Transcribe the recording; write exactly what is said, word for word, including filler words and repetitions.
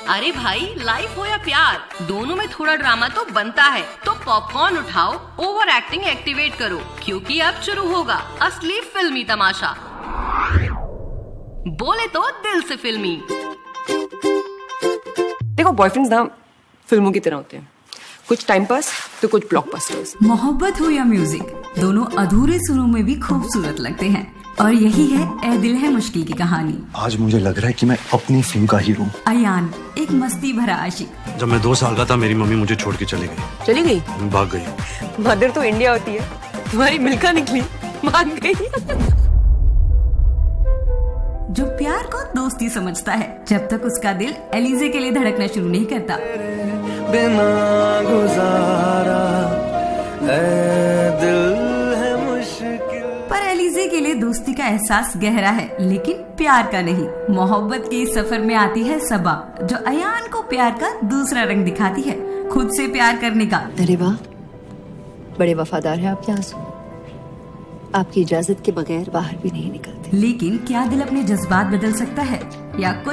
अरे भाई, लाइफ हो या प्यार, दोनों में थोड़ा ड्रामा तो बनता है। तो पॉपकॉर्न उठाओ, ओवर एक्टिंग एक्टिवेट करो, क्योंकि अब शुरू होगा असली फिल्मी तमाशा। बोले तो दिल से फिल्मी। देखो, बॉयफ्रेंड्स ना फिल्मों की तरह होते हैं, कुछ टाइम पास तो कुछ ब्लॉकबस्टर्स। मोहब्बत हो या म्यूजिक, दोनों अधूरे सुरों में भी खूबसूरत लगते हैं। और यही है ए दिल है मुश्किल की कहानी। आज मुझे लग रहा है कि मैं अपनी फिल्म का हीरो हूँ। अयान, एक मस्ती भरा आशिक। जब मैं दो साल का था, मेरी मम्मी मुझे छोड़ के चली गई। चली गई? भाग गई। मदर तो इंडिया होती है, तुम्हारी मिल्का निकली, भाग गई। जो प्यार को दोस्ती समझता है, जब तक उसका दिल एलिजे के लिए धड़कना शुरू नहीं करता। बिना गुजारा है दिल है मुश्किल। पर एलिजे के लिए दोस्ती का एहसास गहरा है, लेकिन प्यार का नहीं। मोहब्बत के इस सफर में आती है सबा, जो अयान को प्यार का दूसरा रंग दिखाती है, खुद से प्यार करने का। अरे वाह, बड़े वफादार हैं आप यासु। आपकी इजाजत के बगैर बाहर भी नहीं निकलते। लेकिन क्या दिल अपने जज्बात बदल सकता है, या कुछ